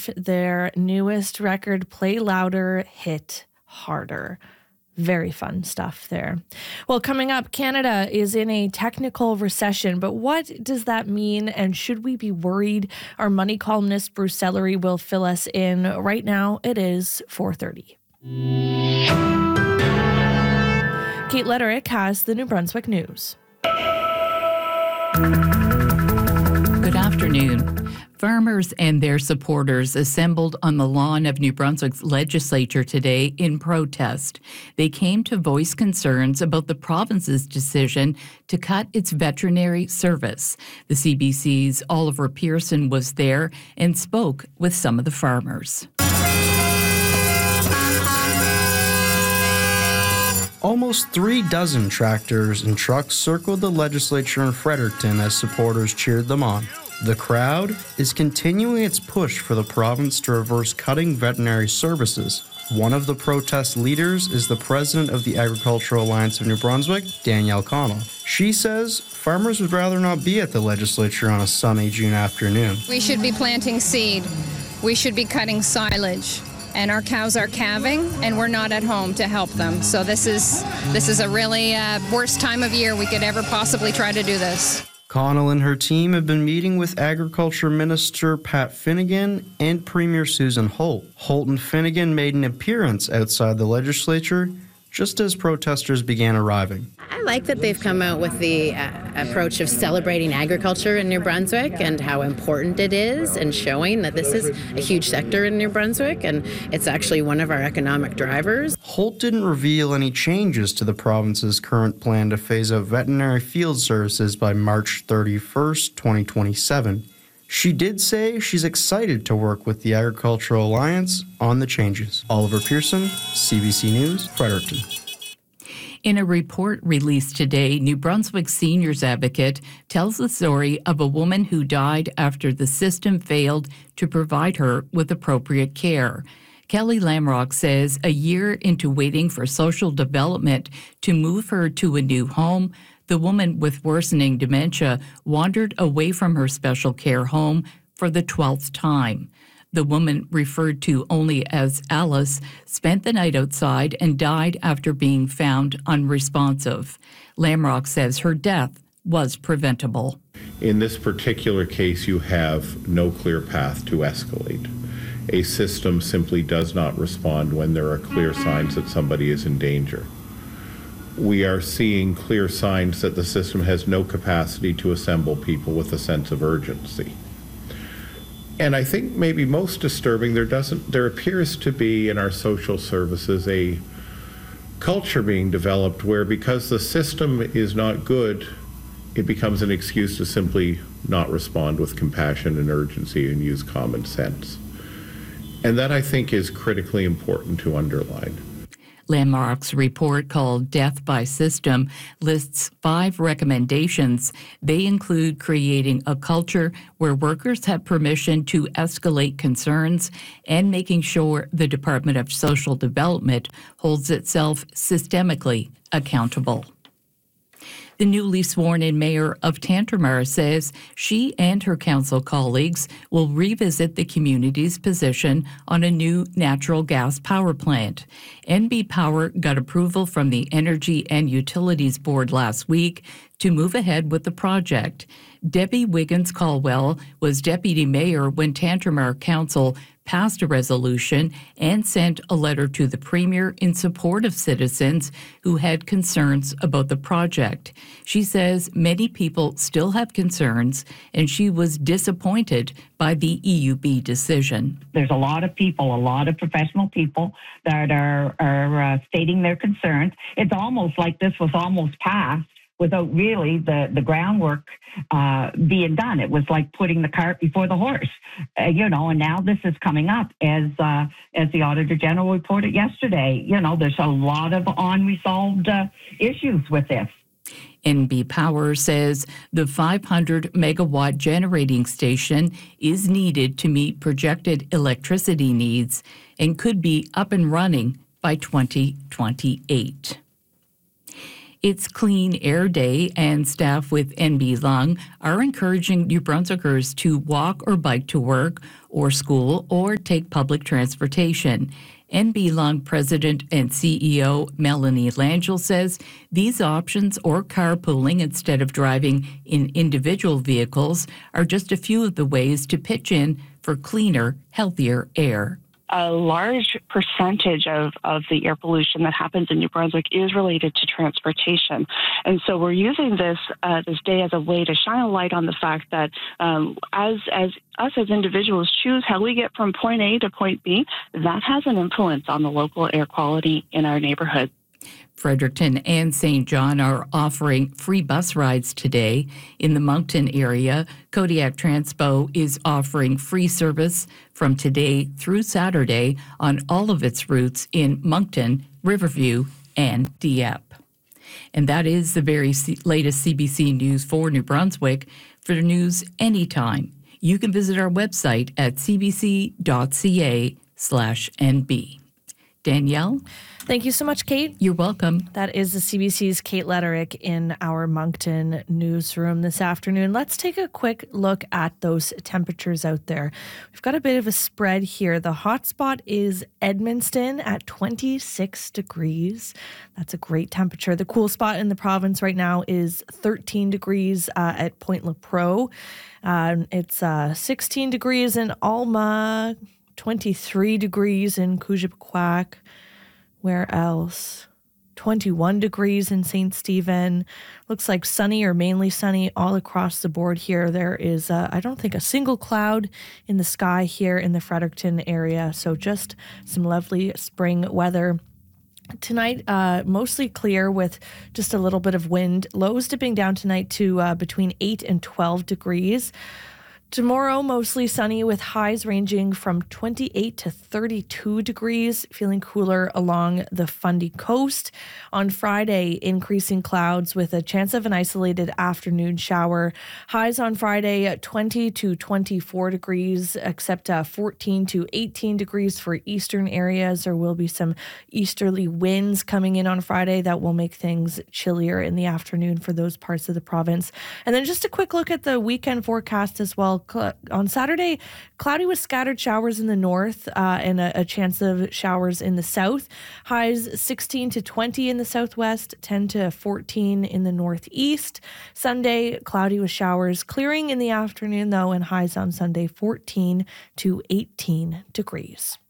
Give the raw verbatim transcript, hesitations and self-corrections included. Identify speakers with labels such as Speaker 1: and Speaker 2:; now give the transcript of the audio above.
Speaker 1: off their newest record, Play Louder, Hit Harder. Very fun stuff there. Well, coming up, Canada is in a technical recession, but what does that mean, and should we be worried? Our money columnist Bruce Sellery will fill us in. Right now, it is four thirty. Kate Letterick has the New Brunswick News.
Speaker 2: Good afternoon. Farmers and their supporters assembled on the lawn of New Brunswick's legislature today in protest. They came to voice concerns about the province's decision to cut its veterinary service. The C B C's Oliver Pearson was there and spoke with some of the farmers.
Speaker 3: Almost three dozen tractors and trucks circled the legislature in Fredericton as supporters cheered them on. The crowd is continuing its push for the province to reverse cutting veterinary services. One of the protest leaders is the president of the Agricultural Alliance of New Brunswick, Danielle Connell. She says farmers would rather not be at the legislature on a sunny June afternoon.
Speaker 4: We should be planting seed. We should be cutting silage. And our cows are calving, and we're not at home to help them. So this is this is a really uh, worst time of year we could ever possibly try to do this.
Speaker 3: Connell and her team have been meeting with Agriculture Minister Pat Finnegan and Premier Susan Holt. Holt and Finnegan made an appearance outside the legislature just as protesters began arriving.
Speaker 5: I like that they've come out with the uh, approach of celebrating agriculture in New Brunswick and how important it is, and showing that this is a huge sector in New Brunswick and it's actually one of our economic drivers.
Speaker 3: Holt didn't reveal any changes to the province's current plan to phase out veterinary field services by March thirty-first, twenty twenty-seven. She did say she's excited to work with the Agricultural Alliance on the changes. Oliver Pearson, C B C News, Fredericton.
Speaker 2: In a report released today, New Brunswick Seniors Advocate tells the story of a woman who died after the system failed to provide her with appropriate care. Kelly Lamrock says a year into waiting for social development to move her to a new home, the woman with worsening dementia wandered away from her special care home for the twelfth time. The woman, referred to only as Alice, spent the night outside and died after being found unresponsive. Lamrock says her death was preventable.
Speaker 6: In this particular case, you have no clear path to escalate. A system simply does not respond when there are clear signs that somebody is in danger. We are seeing clear signs that the system has no capacity to assemble people with a sense of urgency. And I think maybe most disturbing, there doesn't, there appears to be in our social services a culture being developed where, because the system is not good, it becomes an excuse to simply not respond with compassion and urgency and use common sense. And that, I think, is critically important to underline.
Speaker 2: Landmark's report, called Death by System, lists five recommendations. They include creating a culture where workers have permission to escalate concerns and making sure the Department of Social Development holds itself systemically accountable. The newly sworn-in mayor of Tantramar says she and her council colleagues will revisit the community's position on a new natural gas power plant. N B Power got approval from the Energy and Utilities Board last week to move ahead with the project. Debbie Wiggins-Caldwell was deputy mayor when Tantramar Council passed a resolution and sent a letter to the Premier in support of citizens who had concerns about the project. She says many people still have concerns, and she was disappointed by the E U B decision.
Speaker 7: There's a lot of people, a lot of professional people that are, are uh, stating their concerns. It's almost like this was almost passed without really the, the groundwork uh, being done. It was like putting the cart before the horse, uh, you know, and now this is coming up as uh, as the Auditor General reported yesterday. You know, there's a lot of unresolved uh, issues with this.
Speaker 2: N B Power says the five hundred megawatt generating station is needed to meet projected electricity needs and could be up and running by twenty twenty-eight. It's Clean Air Day, and staff with N B Lung are encouraging New Brunswickers to walk or bike to work or school or take public transportation. N B Lung President and C E O Melanie Langell says these options, or carpooling instead of driving in individual vehicles, are just a few of the ways to pitch in for cleaner, healthier air.
Speaker 8: A large percentage of, of the air pollution that happens in New Brunswick is related to transportation. And so we're using this uh, this day as a way to shine a light on the fact that um, as as us as individuals choose how we get from point A to point B, that has an influence on the local air quality in our neighborhood.
Speaker 2: Fredericton and Saint John are offering free bus rides today. In the Moncton area, Kodiak Transpo is offering free service from today through Saturday on all of its routes in Moncton, Riverview, and Dieppe. And that is the very latest C B C News for New Brunswick. For the news anytime, you can visit our website at cbc.ca slash NB. Danielle?
Speaker 1: Thank you so much, Kate.
Speaker 2: You're welcome.
Speaker 1: That is the C B C's Kate Letterick in our Moncton newsroom this afternoon. Let's take a quick look at those temperatures out there. We've got a bit of a spread here. The hot spot is Edmundston at twenty-six degrees. That's a great temperature. The cool spot in the province right now is thirteen degrees uh, at Point Lepreau. Uh, it's uh, sixteen degrees in Alma, twenty-three degrees in Coujepquac. Where else? twenty-one degrees in Saint Stephen. Looks like sunny or mainly sunny all across the board here. There is, uh, I don't think, a single cloud in the sky here in the Fredericton area. So just some lovely spring weather. Tonight, uh, mostly clear with just a little bit of wind. Lows dipping down tonight to uh, between eight and twelve degrees. Tomorrow, mostly sunny with highs ranging from twenty-eight to thirty-two degrees, feeling cooler along the Fundy coast. On Friday, increasing clouds with a chance of an isolated afternoon shower. Highs on Friday at twenty to twenty-four degrees, except uh, fourteen to eighteen degrees for eastern areas. There will be some easterly winds coming in on Friday that will make things chillier in the afternoon for those parts of the province. And then just a quick look at the weekend forecast as well. On Saturday, cloudy with scattered showers in the north uh, and a, a chance of showers in the south. Highs sixteen to twenty in the southwest, ten to fourteen in the northeast. Sunday, cloudy with showers, clearing in the afternoon though, and highs on Sunday fourteen to eighteen degrees.